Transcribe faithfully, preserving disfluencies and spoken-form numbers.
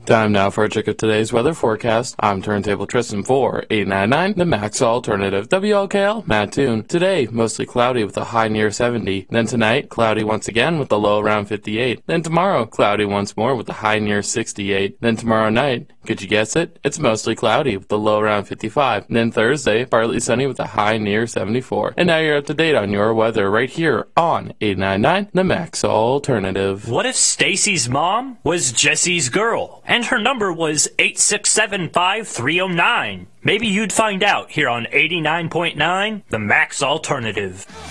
Time now for a check of today's weather forecast. I'm Turntable Tristan for eight ninety-nine, the Max Alternative. W L K L, Matt Toon. Today, mostly cloudy with a high near seventy. Then tonight, cloudy once again with a low around fifty-eight. Then tomorrow, cloudy once more with a high near sixty-eight. Then tomorrow night, could you guess it? It's mostly cloudy with a low around fifty-five. And then Thursday, partly sunny with a high near seventy-four. And now you're up to date on your weather right here on eight ninety-nine, the Max Alternative. What if Stacy's mom was Jesse's girl and her number was eight six seven five three oh nine? Maybe you'd find out here on eighty-nine point nine, the Max Alternative.